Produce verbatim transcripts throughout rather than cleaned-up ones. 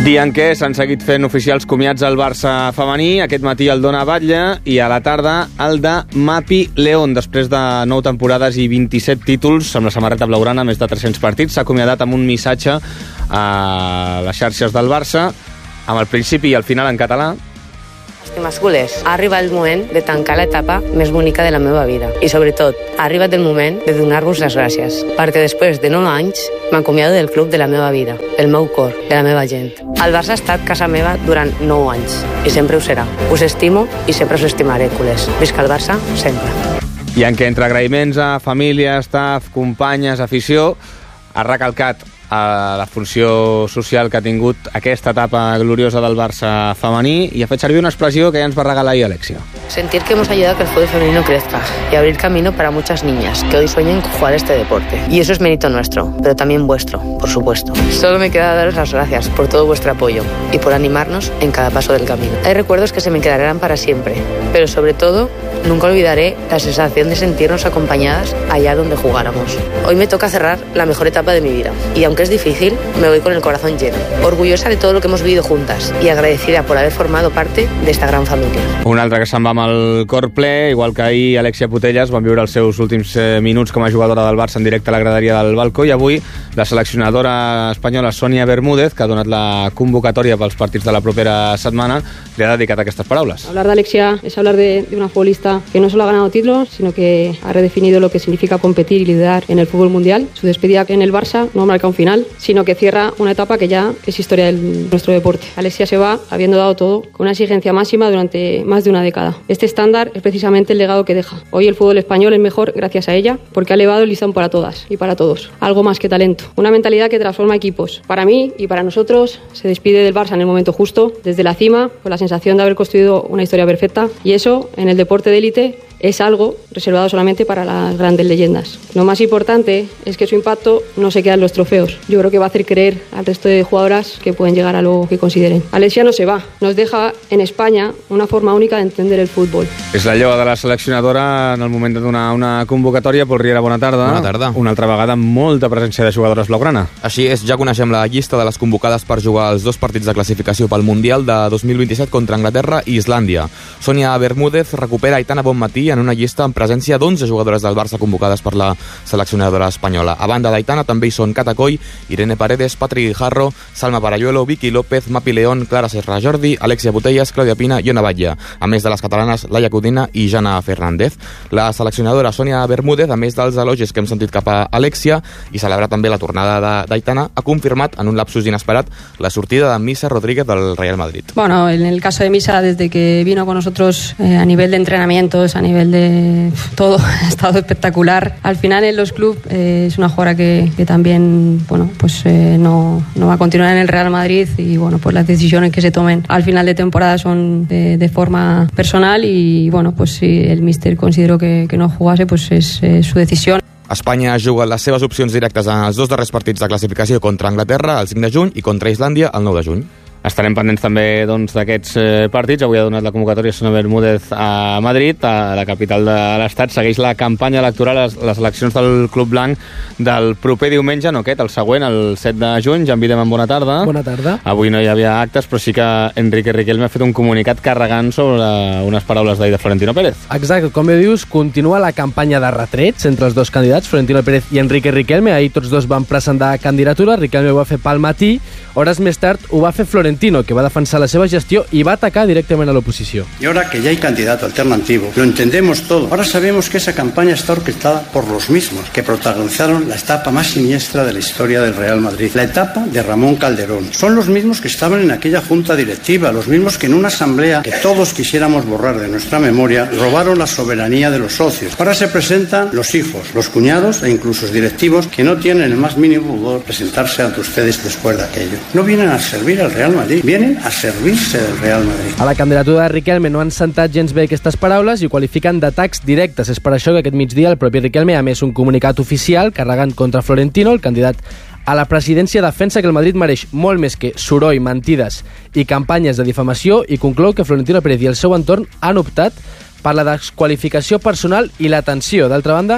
Dia en què s'han seguit fent oficials comiats al Barça femení, aquest matí el Dona Batlle i a la tarda el de Mapi León. Després de nou temporades i vint-i-set títols amb la samarreta blaugrana, més de tres-cents partits, s'ha acomiadat amb un missatge a les xarxes del Barça, amb el principi i el final en català. Estimats culers, ha arribat el moment de tancar l'etapa més bonica de la meva vida i, sobretot, ha arribat el moment de donar-vos les gràcies, perquè després de nou anys m'acomiado del club de la meva vida, del meu cor, de la meva gent. El Barça ha estat casa meva durant nou anys i sempre ho serà. Us estimo i sempre us estimaré, culers. Visca el Barça, sempre. I en què entre agraïments a família, staff, companyes, afició, ha recalcat a la funció social que ha tingut aquesta etapa gloriosa del Barça femení i ha fet servir una expressió que ja ens va regalar ahir Alexia. Sentir que hemos ayudado a que el fútbol femenino crezca y abrir camino para muchas niñas que hoy sueñan con jugar este deporte. Y eso es mérito nuestro, pero también vuestro, por supuesto. Solo me queda daros las gracias por todo vuestro apoyo y por animarnos en cada paso del camino. Hay recuerdos que se me quedarán para siempre, pero sobre todo nunca olvidaré la sensación de sentirnos acompañadas allá donde jugáramos. Hoy me toca cerrar la mejor etapa de mi vida y aunque es difícil, me voy con el corazón lleno, orgullosa de todo lo que hemos vivido juntas y agradecida por haber formado parte de esta gran familia. Un altre que se'n va amb el cor ple, igual que ahir Alexia Putellas, van viure els seus últims minuts com a jugadora del Barça en directe a la graderia del balcó, i avui la seleccionadora espanyola Sonia Bermúdez, que ha donat la convocatòria pels partits de la propera setmana, li ha dedicat aquestes paraules. Hablar de Alexia es hablar de, de una futbolista que no solo ha ganado títulos, sino que ha redefinido lo que significa competir y liderar en el fútbol mundial. Su despedida en el Barça no marca un final, sino que cierra una etapa que ya es historia de nuestro deporte. Alexia se va habiendo dado todo, con una exigencia máxima durante más de una década. Este estándar es precisamente el legado que deja. Hoy el fútbol español es mejor gracias a ella, porque ha elevado el listón para todas y para todos. Algo más que talento. Una mentalidad que transforma equipos. Para mí y para nosotros, se despide del Barça en el momento justo, desde la cima, con la sensación de haber construido una historia perfecta. Y eso, en el deporte de élite, es algo reservado solamente para las grandes leyendas. Lo más importante es que su impacto no se queda en los trofeos. Yo creo que va a hacer creer al resto de jugadoras que pueden llegar a lo que consideren. Alexia no se va, nos deja en España una forma única de entender el fútbol. És la lloa de la seleccionadora en el moment de donar una convocatòria. Pol Riera, bona tarda. Bona tarda. Una altra vegada amb molta presència de jugadores blaugrana. Així és, ja coneixem la llista de les convocades per jugar els dos partits de classificació pel Mundial de dos mil vint-i-set contra Anglaterra i Islàndia. Sonia Bermúdez recupera Aitana Bonmatí en una llista amb presència d'onze jugadores del Barça convocades per la seleccionadora espanyola. A banda d'Aitana també hi són Cata Coll, Irene Paredes, Patri Guijarro, Salma Parayuelo, Vicky López, Mapi León, Clara Serra Jordi, Alexia Putellas, Clàudia Pina i Ona Batlle, a més de les catalanes Laia Codina i Jana Fernández. La seleccionadora Sonia Bermúdez, a més dels elogis que hem sentit cap a Alexia i celebra també la tornada d'Aitana, ha confirmat en un lapsus inesperat la sortida de Misa Rodríguez del Real Madrid. Bueno, en el caso de Misa, desde que vino con nosotros eh, a nivel de entrenamientos, a nivel de todo, ha estado espectacular. Al final en los clubes eh, es una jugadora que, que también, bueno, pues eh, no, no va a continuar en el Real Madrid y bueno, pues las decisiones que se tomen al final de temporada son de, de forma personal y bueno, pues si el míster consideró que, que no jugase, pues es eh, su decisión. Espanya juga les seves opcions directes en els dos darrers partits de classificació contra Anglaterra el cinc de juny i contra Islàndia el nou de juny. Estarem pendents també doncs, d'aquests eh, partits. Avui ha donat la convocatòria Sonia Bermúdez a Madrid, a la capital de l'Estat. Segueix la campanya electoral, les, les eleccions del Club Blanc del proper diumenge, no aquest, el següent, el set de juny. Ja en Videm, bona tarda. Bona tarda. Avui no hi havia actes, però sí que Enrique Riquelme ha fet un comunicat carregant sobre unes paraules d'ahir de Florentino Pérez. Exacte, com bé dius, continua la campanya de retrets entre els dos candidats, Florentino Pérez i Enrique Riquelme. Ahir tots dos van presentar candidatura, Riquelme ho va fer pel matí, hores més tard ho va fer Florentino, que va defensar la seva gestió i va atacar directament a l'oposició. Y ahora que ya hay candidato alternativo, lo entendemos todo. Ahora sabemos que esa campaña está orquestada por los mismos que protagonizaron la etapa más siniestra de la historia del Real Madrid, la etapa de Ramón Calderón. Son los mismos que estaban en aquella junta directiva, los mismos que en una asamblea que todos quisiéramos borrar de nuestra memoria, robaron la soberanía de los socios. Ahora se presentan los hijos, los cuñados e incluso los directivos que no tienen el más mínimo pudor presentarse ante ustedes después de aquello. No vienen a servir al Real Madrid, vienen a servirse del Real Madrid. A la candidatura de Riquelme no han sentat gens bé aquestes paraules i ho qualifiquen d'atacs directes. És per això que aquest migdia el propi Riquelme ha emès un comunicat oficial carregant contra Florentino, el candidat a la presidència. Defensa que el Madrid mereix molt més que soroll, mentides i campanyes de difamació i conclou que Florentino Pérez i el seu entorn han optat per la desqualificació personal i la tensió. D'altra banda,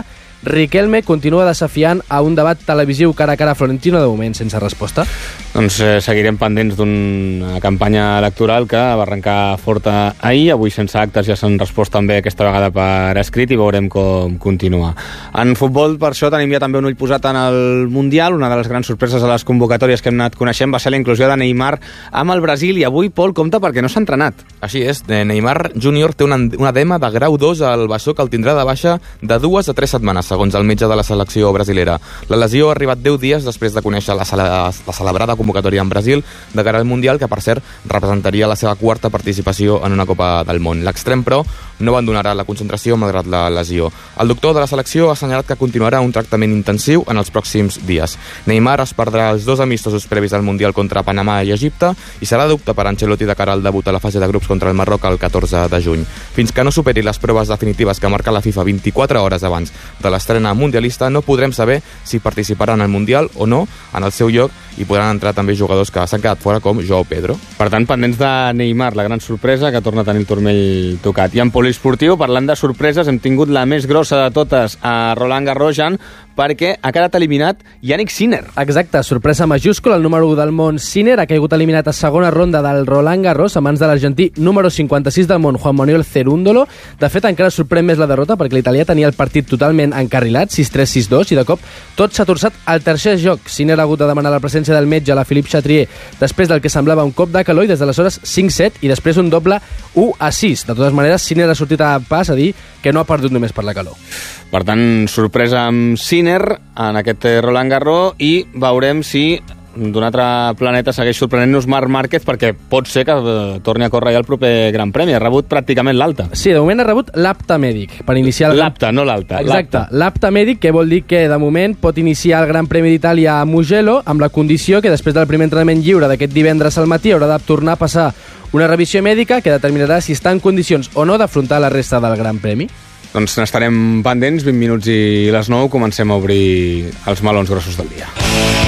Riquelme continua desafiant a un debat televisiu cara a cara a Florentino, de moment sense resposta. Doncs eh, seguirem pendents d'una campanya electoral que va arrencar forta ahir, avui sense actes ja s'han respost també aquesta vegada per escrit i veurem com continua. En futbol, per això, tenim ja també un ull posat en el Mundial. Una de les grans sorpreses a les convocatòries que hem anat coneixent va ser la inclusió de Neymar amb el Brasil, i avui, Pol, compta perquè no s'ha entrenat. Així és, Neymar júnior té un edema de grau dos al bessó que el tindrà de baixa de dues a tres setmanes, segons el metge de la selecció brasilera. La lesió ha arribat deu dies després de conèixer la, la, la celebrada convocatòria en Brasil de cara al Mundial, que per cert representaria la seva quarta participació en una Copa del Món. L'extrem, però, no abandonarà la concentració malgrat la lesió. El doctor de la selecció ha assenyalat que continuarà un tractament intensiu en els pròxims dies. Neymar es perdrà els dos amistosos previs al Mundial contra Panamà i Egipte i serà dubte per Ancelotti de cara al debut a la fase de grups contra el Marroc el catorze de juny. Fins que no superi les proves definitives que marca la FIFA vint-i-quatre hores abans de l'estrena mundialista, no podrem saber si participaran al Mundial o no. En el seu lloc hi podran entrar també jugadors que s'han quedat fora, com Joao Pedro. Per tant, pendents de Neymar, la gran sorpresa, que torna a tenir el turmell tocat. I en poliesportiu, parlant de sorpreses, hem tingut la més grossa de totes a Roland Garros, perquè ha quedat eliminat Jannik Sinner. Exacte, sorpresa majúscula. El número u del món, Sinner, ha caigut eliminat a segona ronda del Roland Garros a mans de l'argentí número cinquanta-sis del món, Juan Manuel Cerúndolo. De fet, encara sorprèn més la derrota, perquè l'italià tenia el partit totalment encarrilat, sis tres sis dos, i de cop tot s'ha torçat al tercer joc. Sinner ha hagut de demanar la presència del metge, la Philippe Chatrier, després del que semblava un cop de calor, i des d'aleshores cinc set, i després un doble u a sis. De totes maneres, Sinner ha sortit a pas a dir que no ha perdut només per la calor. Per tant, sorpresa amb Sinner en aquest Roland Garros, i veurem si d'un altre planeta segueix sorprenent-nos Marc Márquez, perquè pot ser que eh, torni a córrer ja el proper Gran Premi. Ha rebut pràcticament l'alta. Sí, de moment ha rebut l'apte mèdic per iniciar el... L'apte, no l'alta. Exacte, l'apte mèdic, que vol dir que de moment pot iniciar el Gran Premi d'Itàlia a Mugello, amb la condició que després del primer entrenament lliure d'aquest divendres al matí haurà de tornar a passar una revisió mèdica que determinarà si està en condicions o no d'afrontar la resta del Gran Premi. Doncs n'estarem pendents, vint minuts i les nou comencem a obrir els melons grossos del dia.